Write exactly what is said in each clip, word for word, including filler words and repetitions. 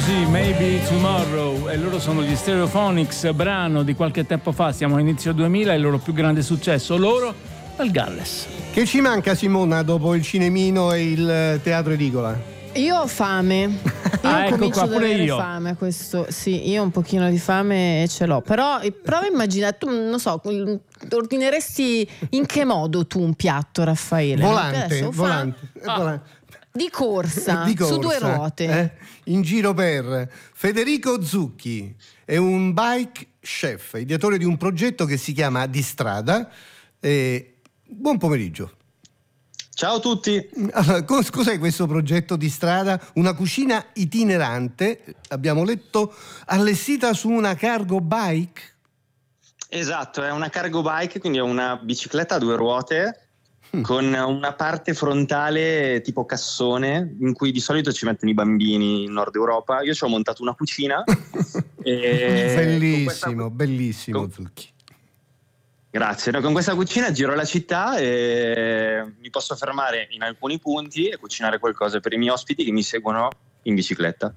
Così, Maybe Tomorrow, e loro sono gli Stereophonics, brano di qualche tempo fa, siamo all'inizio duemila, il loro più grande successo, loro dal Galles. Che ci manca, Simona, dopo il cinemino e il teatro edicola? Io ho fame. Io ah, ecco comincio qua, ad pure avere io. fame, questo. Sì, io un pochino di fame ce l'ho. Però prova a immaginare, tu non so, ordineresti in che modo tu un piatto, Raffaele? Volante, volante, ah. volante. Di corsa, di corsa, su due ruote. Eh? In giro per Federico Zucchi, è un bike chef, ideatore di un progetto che si chiama Di Strada. Eh, buon pomeriggio. Ciao a tutti. Allora, cos'è questo progetto Di Strada? Una cucina itinerante, abbiamo letto, allestita su una cargo bike? Esatto, è una cargo bike, quindi è una bicicletta a due ruote mm. con una parte frontale tipo cassone, in cui di solito ci mettono i bambini in Nord Europa. Io ci ho montato una cucina. e bellissimo, questa... bellissimo con... Zucchi. Grazie, no, con questa cucina giro la città e mi posso fermare in alcuni punti e cucinare qualcosa per i miei ospiti che mi seguono in bicicletta.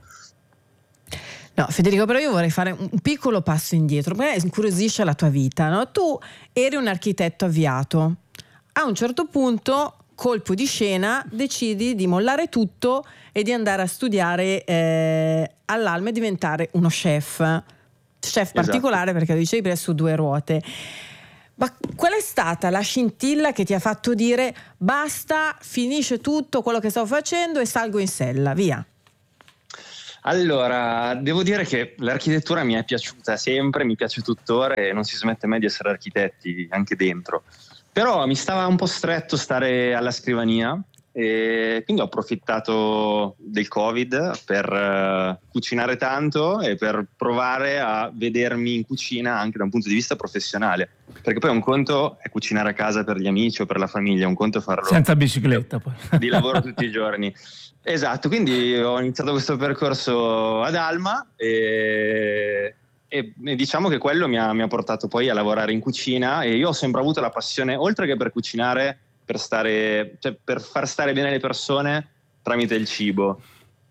No, Federico, però io vorrei fare un piccolo passo indietro, perché incuriosisce la tua vita, no? Tu eri un architetto avviato, a un certo punto, colpo di scena, decidi di mollare tutto e di andare a studiare eh, all'Alma e diventare uno chef, chef particolare, esatto. Perché lo dicevi prima, su due ruote. Ma qual è stata la scintilla che ti ha fatto dire basta, finisce tutto quello che stavo facendo e salgo in sella, via? Allora, devo dire che l'architettura mi è piaciuta sempre, mi piace tuttora e non si smette mai di essere architetti anche dentro. Però mi stava un po' stretto stare alla scrivania e quindi ho approfittato del Covid per uh, cucinare tanto e per provare a vedermi in cucina anche da un punto di vista professionale, perché poi un conto è cucinare a casa per gli amici o per la famiglia, un conto è farlo senza bicicletta poi di lavoro tutti i giorni. Esatto, quindi ho iniziato questo percorso ad Alma e, e, e diciamo che quello mi ha, mi ha portato poi a lavorare in cucina e io ho sempre avuto la passione, oltre che per cucinare, per stare, cioè per far stare bene le persone tramite il cibo,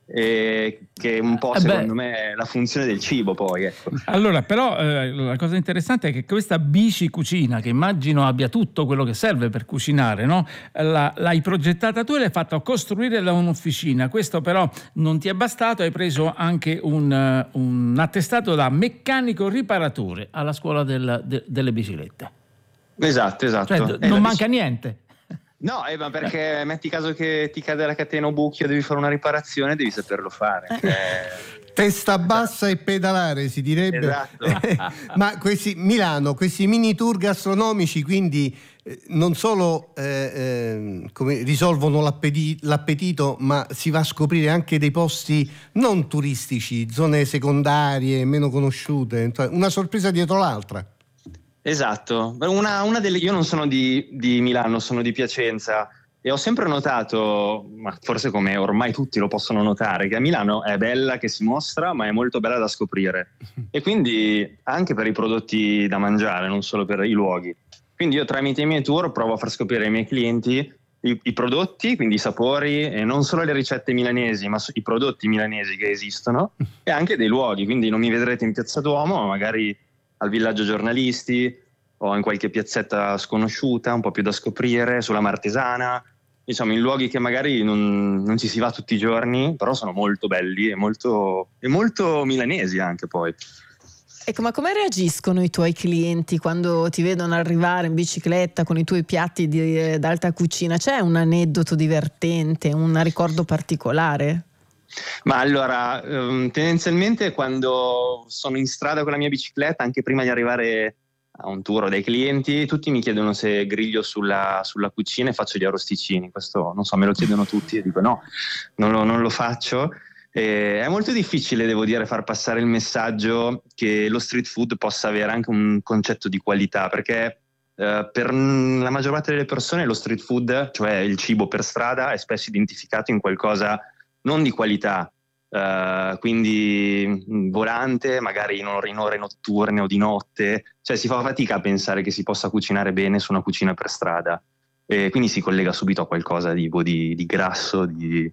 e che un po' eh secondo beh. me è la funzione del cibo poi, ecco. Allora però eh, la cosa interessante è che questa bici cucina, che immagino abbia tutto quello che serve per cucinare, no? La, l'hai progettata tu e l'hai fatta costruire da un'officina. Questo però non ti è bastato, hai preso anche un, un attestato da meccanico riparatore alla scuola del, de, delle biciclette. Esatto, esatto. Cioè, eh, non manca bici... niente. No, eh, ma perché metti caso che ti cade la catena o buchio, devi fare una riparazione, devi saperlo fare. Eh. Testa bassa e pedalare, si direbbe. Esatto. Ma questi Milano, questi mini tour gastronomici, quindi eh, non solo eh, eh, come risolvono l'appetito, l'appetito, ma si va a scoprire anche dei posti non turistici, zone secondarie, meno conosciute, una sorpresa dietro l'altra. Esatto, una, una delle, io non sono di, di Milano, sono di Piacenza e ho sempre notato, ma forse come ormai tutti lo possono notare, che a Milano è bella che si mostra, ma è molto bella da scoprire, e quindi anche per i prodotti da mangiare, non solo per i luoghi. Quindi io tramite i miei tour provo a far scoprire ai miei clienti i, i prodotti, quindi i sapori, e non solo le ricette milanesi, ma i prodotti milanesi che esistono, e anche dei luoghi. Quindi non mi vedrete in Piazza Duomo, ma magari al Villaggio Giornalisti o in qualche piazzetta sconosciuta, un po' più da scoprire, sulla Martesana, insomma in luoghi che magari non, non ci si va tutti i giorni, però sono molto belli e molto, e molto milanesi anche poi. Ecco, ma come reagiscono i tuoi clienti quando ti vedono arrivare in bicicletta con i tuoi piatti di, d'alta cucina? C'è un aneddoto divertente, un ricordo particolare? Ma allora, um, tendenzialmente quando sono in strada con la mia bicicletta, anche prima di arrivare a un tour dai clienti, tutti mi chiedono se griglio sulla, sulla cucina e faccio gli arrosticini. Questo, non so, me lo chiedono tutti e dico no, non lo, non lo faccio. E è molto difficile, devo dire, far passare il messaggio che lo street food possa avere anche un concetto di qualità, perché Uh, per la maggior parte delle persone lo street food, cioè il cibo per strada, è spesso identificato in qualcosa non di qualità, uh, quindi volante, magari in ore, in ore notturne o di notte, cioè si fa fatica a pensare che si possa cucinare bene su una cucina per strada, e quindi si collega subito a qualcosa di, di, di grasso, di,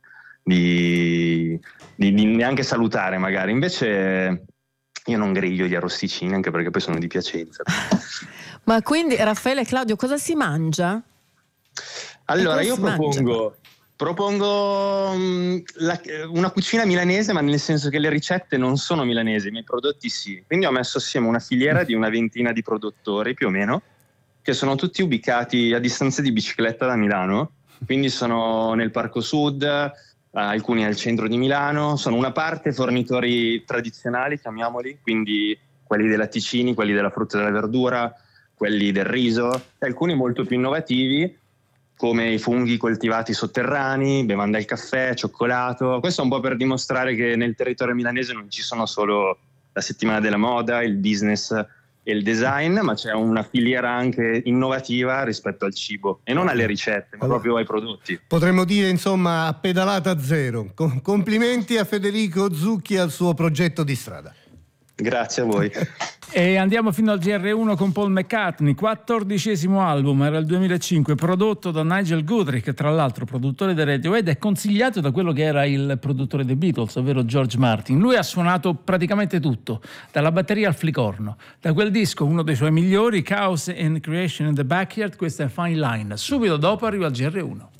di, di, di neanche salutare magari. Invece io non griglio gli arrosticini, anche perché poi sono di Piacenza. Ma quindi Raffaele e Claudio, cosa si mangia? Allora io propongo, propongo um, la, una cucina milanese, ma nel senso che le ricette non sono milanesi, ma i prodotti sì. Quindi ho messo assieme una filiera di una ventina di produttori più o meno, che sono tutti ubicati a distanza di bicicletta da Milano. Quindi sono nel Parco Sud, eh, alcuni al centro di Milano. Sono una parte fornitori tradizionali, chiamiamoli, quindi quelli dei latticini, quelli della frutta e della verdura, quelli del riso, e alcuni molto più innovativi, come i funghi coltivati sotterranei, bevanda al caffè, cioccolato. Questo è un po' per dimostrare che nel territorio milanese non ci sono solo la settimana della moda, il business e il design, ma c'è una filiera anche innovativa rispetto al cibo, e non alle ricette, ma allora, proprio ai prodotti. Potremmo dire, insomma, a pedalata zero. Complimenti a Federico Zucchi e al suo progetto di strada. Grazie a voi. E andiamo fino al G R uno con Paul McCartney, quattordicesimo album, era il duemilacinque, prodotto da Nigel Godrich, tra l'altro produttore di Radiohead e consigliato da quello che era il produttore dei Beatles, ovvero George Martin. Lui ha suonato praticamente tutto, dalla batteria al flicorno. Da quel disco, uno dei suoi migliori, Chaos and Creation in the Backyard, questa è Fine Line. Subito dopo arriva il G R uno.